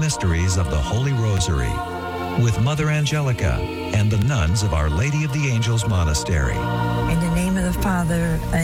mysteries of the Holy Rosary with Mother Angelica and the nuns of Our Lady of the Angels Monastery. In the name of the Father,